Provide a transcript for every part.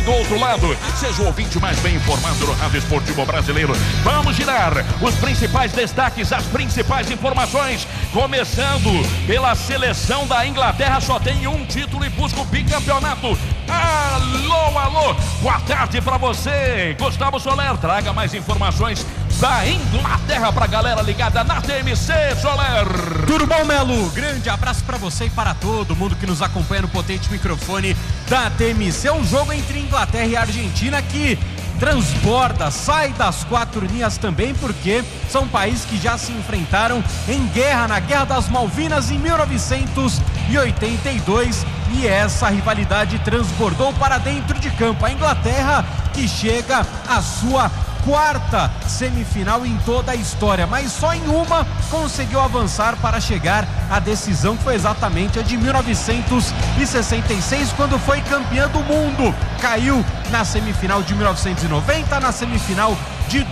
Do outro lado, seja o ouvinte mais bem informado no Rádio Esportivo Brasileiro. Vamos girar os principais destaques, as principais informações. Começando pela seleção da Inglaterra, só tem um título e busca o bicampeonato. Alô, alô, boa tarde pra você, Gustavo Soler. Traga mais informações da Inglaterra pra galera ligada na TMC, Soler. Tudo bom, Melo? Grande abraço pra você e para todo mundo que nos acompanha no potente microfone da TMC. É um jogo entre Inglaterra e Argentina que transborda, sai das quatro linhas também, porque são países que já se enfrentaram em guerra, na Guerra das Malvinas em 1982, e essa rivalidade transbordou para dentro de campo. A Inglaterra que chega à sua quarta semifinal em toda a história, mas só em uma conseguiu avançar para chegar à decisão, que foi exatamente a de 1966, quando foi campeã do mundo. Caiu na semifinal de 1990, na semifinal de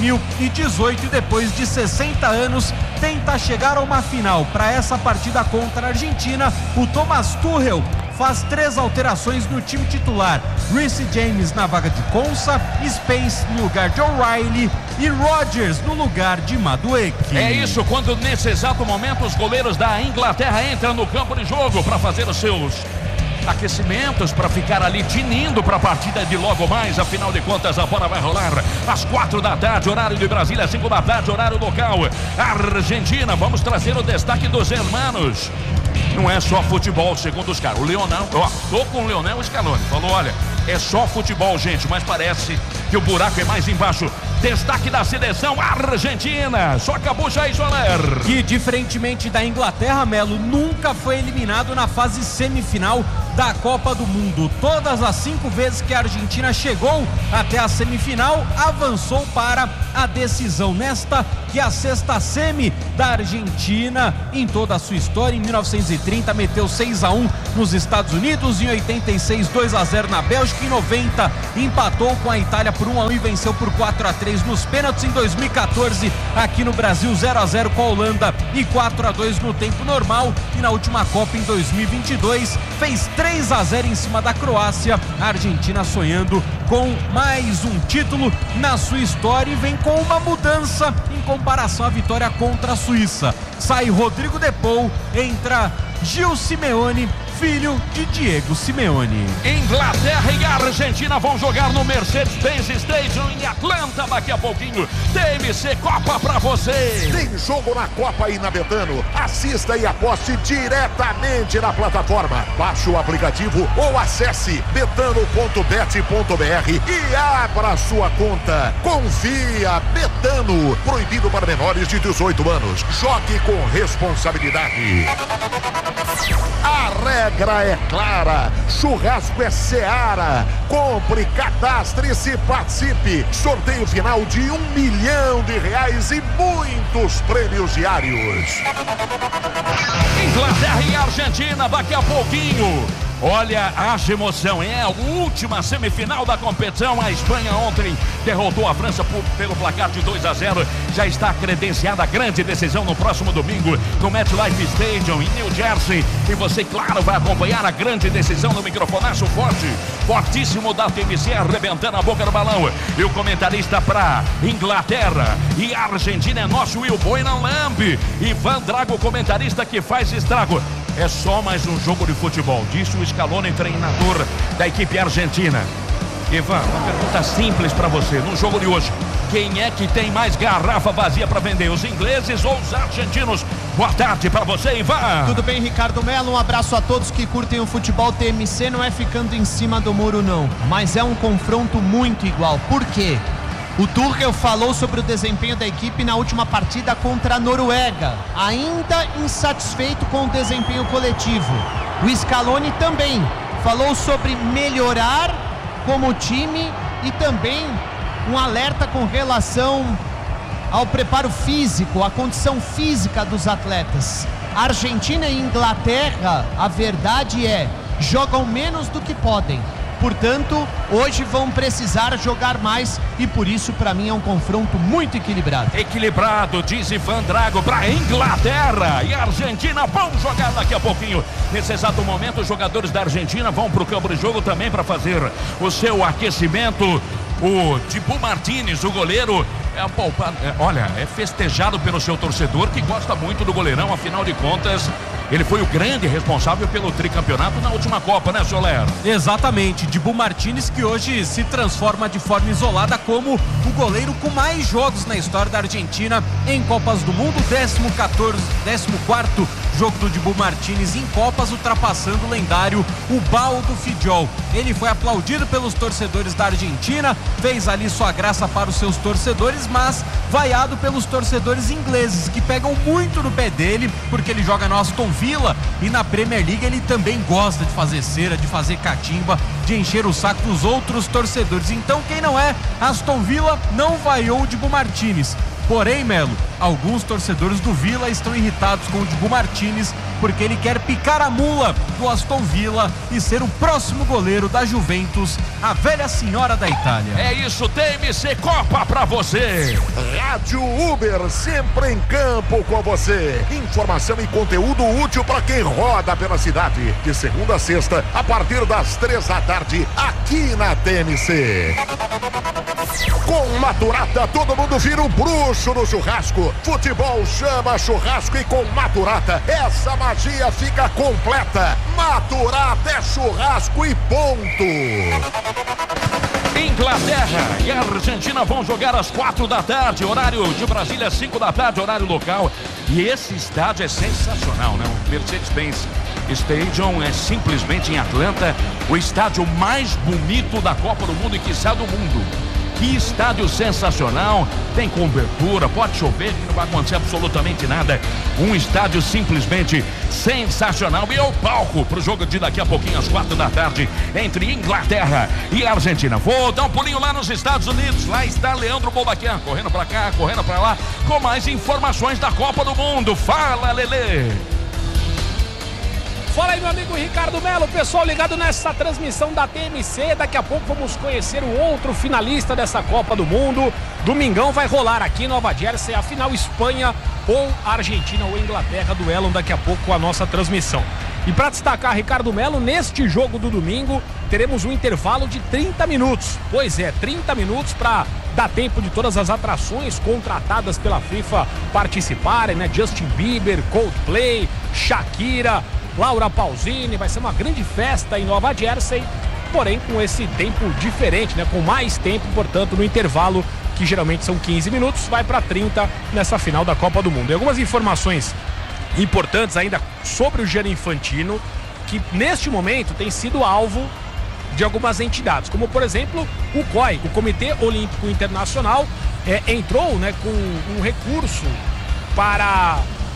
2018 e depois de 60 anos tenta chegar a uma final. Para essa partida contra a Argentina, o Thomas Tuchel faz 3 alterações no time titular: Reece James na vaga de Konsa, Spence no lugar de O'Reilly e Rodgers no lugar de Madueke. É isso, quando nesse exato momento os goleiros da Inglaterra entram no campo de jogo para fazer os seus aquecimentos, para ficar ali tinindo para a partida de logo mais. Afinal de contas, a bola vai rolar às 4 da tarde, horário de Brasília, 5 da tarde, horário local. Argentina, vamos trazer o destaque dos hermanos. Não é só futebol, segundo os caras. O Leonel, tô com o Leonel Scaloni, falou: olha, é só futebol, gente, mas parece que o buraco é mais embaixo. Destaque da seleção argentina, só acabou Jair Soler, que diferentemente da Inglaterra, Melo, nunca foi eliminado na fase semifinal da Copa do Mundo. Todas as 5 vezes que a Argentina chegou até a semifinal, avançou para a decisão. Nesta que é a 6ª semi da Argentina em toda a sua história. Em 1930 meteu 6-1 nos Estados Unidos, em 86 2-0 na Bélgica, em 90 empatou com a Itália por 1-1 e venceu por 4-3 nos pênaltis. Em 2014 aqui no Brasil, 0-0 com a Holanda e 4-2 no tempo normal, e na última Copa em 2022 fez 3-0 em cima da Croácia. A Argentina sonhando com mais um título na sua história e vem com uma mudança em comparação à vitória contra a Suíça. Sai Rodrigo De Paul, entra Gil Simeone, filho de Diego Simeone. Inglaterra e Argentina vão jogar no Mercedes-Benz Stadium em Atlanta daqui a pouquinho. TMC Copa pra você. Tem jogo na Copa aí na Betano. Assista e aposte diretamente na plataforma. Baixe o aplicativo ou acesse betano.bet.br e abra sua conta. Confia, Betano. Proibido para menores de 18 anos. Jogue com responsabilidade. A regra é clara, churrasco é Seara. Compre, cadastre-se, participe. Sorteio final de R$1 milhão e muitos prêmios diários. Inglaterra e Argentina daqui a pouquinho. Olha, haja emoção, é a última semifinal da competição. A Espanha ontem derrotou a França pelo placar de 2-0. Já está credenciada a grande decisão no próximo domingo no MetLife Stadium em New Jersey. E você, claro, vai acompanhar a grande decisão no microfonaço fortíssimo da TMC, arrebentando a boca do balão. E o comentarista para Inglaterra e Argentina é nosso Will Boynan-Lamb. Ivan Drago, comentarista que faz estrago. É só mais um jogo de futebol, disse o Scaloni, treinador da equipe argentina. Ivan, uma pergunta simples para você. No jogo de hoje, quem é que tem mais garrafa vazia para vender, os ingleses ou os argentinos? Boa tarde para você, Ivan. Tudo bem, Ricardo Melo? Um abraço a todos que curtem o futebol. TMC não é ficando em cima do muro, não, mas é um confronto muito igual. Por quê? O Tuchel falou sobre o desempenho da equipe na última partida contra a Noruega, ainda insatisfeito com o desempenho coletivo. O Scaloni também falou sobre melhorar como time e também um alerta com relação ao preparo físico, à condição física dos atletas. Argentina e Inglaterra, a verdade é, jogam menos do que podem. Portanto, hoje vão precisar jogar mais e por isso, para mim, é um confronto muito equilibrado. Equilibrado, diz Ivan Drago, para Inglaterra e Argentina vão jogar daqui a pouquinho. Nesse exato momento, os jogadores da Argentina vão para o campo de jogo também para fazer o seu aquecimento. O Dibu Martínez, o goleiro, é festejado pelo seu torcedor que gosta muito do goleirão, afinal de contas, ele foi o grande responsável pelo tricampeonato na última Copa, né, Soler? Exatamente, Dibu Martínez, que hoje se transforma de forma isolada como o goleiro com mais jogos na história da Argentina em Copas do Mundo, 14º jogo do Dibu Martínez em Copas, ultrapassando o lendário Ubaldo Fidjol. Ele foi aplaudido pelos torcedores da Argentina, fez ali sua graça para os seus torcedores, mas vaiado pelos torcedores ingleses, que pegam muito no pé dele, porque ele joga no Aston Villa e na Premier League ele também gosta de fazer cera, de fazer catimba, de encher o saco dos outros torcedores. Então quem não é Aston Villa não vaiou o Dibu Martínez. Porém, Melo, alguns torcedores do Villa estão irritados com o Dibu Martínez porque ele quer picar a mula do Aston Villa e ser o próximo goleiro da Juventus, a velha senhora da Itália. É isso, TMC Copa pra você. Rádio Uber, sempre em campo com você. Informação e conteúdo útil para quem roda pela cidade. De segunda a sexta, a partir das 3 da tarde, aqui na TMC. Com Maturata, todo mundo vira um bruxo no churrasco. Futebol chama churrasco e com Maturata, essa magia fica completa. Maturata é churrasco e ponto. Inglaterra e Argentina vão jogar às 4 da tarde, horário de Brasília, 5 da tarde, horário local. E esse estádio é sensacional, né? O Mercedes-Benz Stadium é simplesmente em Atlanta, o estádio mais bonito da Copa do Mundo e quiçá do mundo. Que estádio sensacional, tem cobertura, pode chover que não vai acontecer absolutamente nada. Um estádio simplesmente sensacional e é o palco para o jogo de daqui a pouquinho às 4 da tarde entre Inglaterra e Argentina. Vou dar um pulinho lá nos Estados Unidos, lá está Leandro Bobaquian, correndo para cá, correndo para lá, com mais informações da Copa do Mundo. Fala, Lelê! Fala aí, meu amigo Ricardo Melo, pessoal ligado nessa transmissão da TMC. Daqui a pouco vamos conhecer o outro finalista dessa Copa do Mundo. Domingão vai rolar aqui em Nova Jersey a final Espanha ou Argentina ou Inglaterra, duelam daqui a pouco com a nossa transmissão. E para destacar, Ricardo Melo, neste jogo do domingo teremos um intervalo de 30 minutos. Pois é, 30 minutos para dar tempo de todas as atrações contratadas pela FIFA participarem, né? Justin Bieber, Coldplay, Shakira, Laura Pausini, vai ser uma grande festa em Nova Jersey, porém com esse tempo diferente, né? Com mais tempo, portanto, no intervalo, que geralmente são 15 minutos, vai para 30 nessa final da Copa do Mundo. E algumas informações importantes ainda sobre o Gianni Infantino, que neste momento tem sido alvo de algumas entidades, como por exemplo o COI, o Comitê Olímpico Internacional, entrou, né, com um recurso para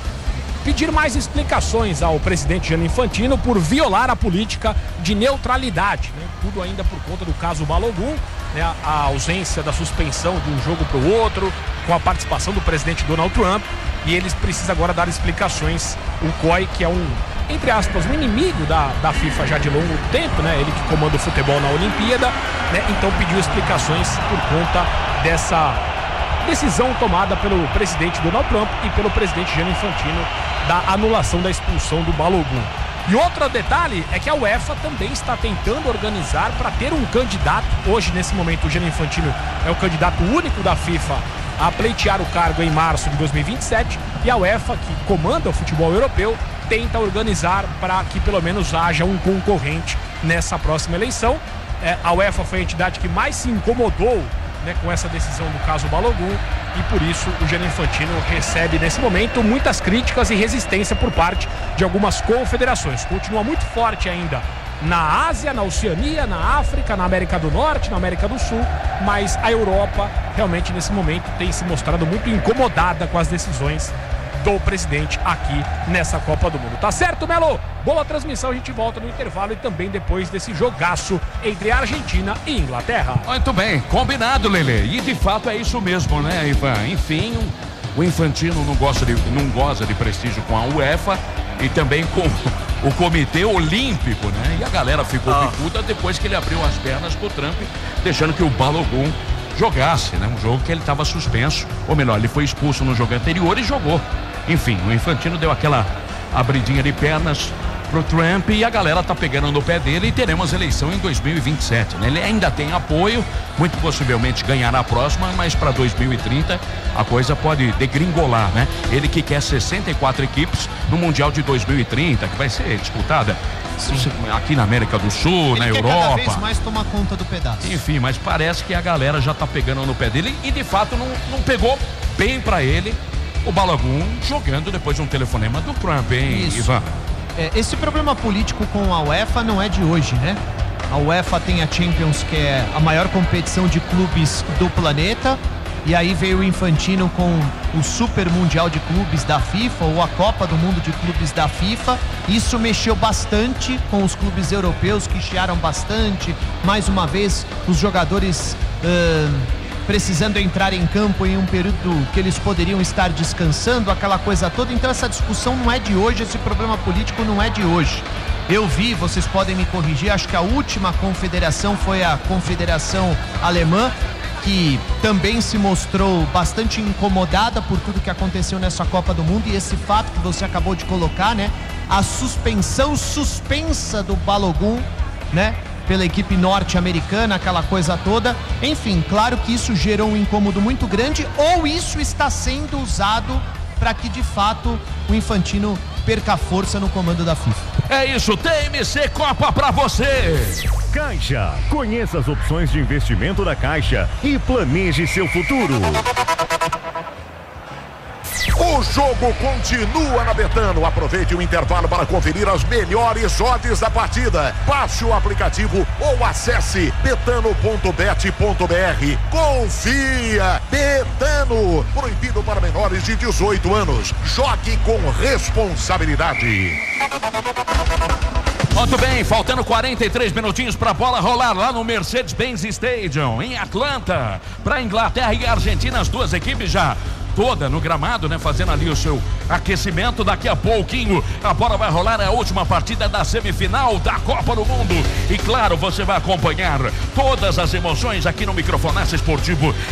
pedir mais explicações ao presidente Gianni Infantino por violar a política de neutralidade, né? Tudo ainda por conta do caso Balogun, né? A ausência da suspensão de um jogo para o outro, com a participação do presidente Donald Trump, e eles precisam agora dar explicações. O COI, que é um, entre aspas, um inimigo da FIFA já de longo tempo, né? Ele que comanda o futebol na Olimpíada, né? Então pediu explicações por conta dessa decisão tomada pelo presidente Donald Trump e pelo presidente Gianni Infantino da anulação da expulsão do Balogun. E outro detalhe é que a UEFA também está tentando organizar para ter um candidato. Hoje, nesse momento, o Gianni Infantino é o candidato único da FIFA a pleitear o cargo em março de 2027, e a UEFA, que comanda o futebol europeu, tenta organizar para que pelo menos haja um concorrente nessa próxima eleição. A UEFA foi a entidade que mais se incomodou, né, com essa decisão do caso Balogun, e por isso o Gianni Infantino recebe nesse momento muitas críticas e resistência por parte de algumas confederações. Continua muito forte ainda na Ásia, na Oceania, na África, na América do Norte, na América do Sul, mas a Europa realmente nesse momento tem se mostrado muito incomodada com as decisões do presidente aqui nessa Copa do Mundo. Tá certo, Melo? Boa transmissão, a gente volta no intervalo e também depois desse jogaço entre Argentina e Inglaterra. Muito bem, combinado, Lelê. E de fato é isso mesmo, né, Ivan? Enfim, o Infantino não goza de prestígio com a UEFA e também com o Comitê Olímpico, né? E a galera ficou picuda depois que ele abriu as pernas pro Trump, deixando que o Balogun jogasse, né? Um jogo que ele estava suspenso, ou melhor, ele foi expulso no jogo anterior e jogou. Enfim, o Infantino deu aquela abridinha de pernas pro Trump e a galera tá pegando no pé dele e teremos eleição em 2027, né? Ele ainda tem apoio, muito possivelmente ganhará a próxima, mas para 2030 a coisa pode degringolar, né? Ele que quer 64 equipes no Mundial de 2030, que vai ser disputada aqui na América do Sul, na Europa. Cada vez mais tomar conta do pedaço. Enfim, mas parece que a galera já tá pegando no pé dele e de fato não pegou bem para ele o Balogun jogando depois de um telefonema do Trump, hein, Ivan? Esse problema político com a UEFA não é de hoje, né? A UEFA tem a Champions, que é a maior competição de clubes do planeta, e aí veio o Infantino com o Super Mundial de Clubes da FIFA, ou a Copa do Mundo de Clubes da FIFA. Isso mexeu bastante com os clubes europeus, que chiaram bastante. Mais uma vez, os jogadores precisando entrar em campo em um período que eles poderiam estar descansando, aquela coisa toda. Então essa discussão não é de hoje, esse problema político não é de hoje. Eu vi, vocês podem me corrigir, acho que a última confederação foi a Confederação Alemã, que também se mostrou bastante incomodada por tudo que aconteceu nessa Copa do Mundo, e esse fato que você acabou de colocar, né? A suspensão suspensa do Balogun, né? Pela equipe norte-americana, aquela coisa toda. Enfim, claro que isso gerou um incômodo muito grande, ou isso está sendo usado para que de fato o Infantino perca força no comando da FIFA. É isso, TMC Copa pra você. Caixa, conheça as opções de investimento da Caixa e planeje seu futuro. O jogo continua na Betano. Aproveite o intervalo para conferir as melhores odds da partida. Baixe o aplicativo ou acesse betano.bet.br. Confia! Betano. Proibido para menores de 18 anos. Jogue com responsabilidade. Muito bem, faltando 43 minutinhos para a bola rolar lá no Mercedes-Benz Stadium, em Atlanta, para Inglaterra e Argentina, as duas equipes já toda no gramado, né? Fazendo ali o seu aquecimento. Daqui a pouquinho a bola vai rolar, é a última partida da semifinal da Copa do Mundo. E claro, você vai acompanhar todas as emoções aqui no Microfonaço Esportivo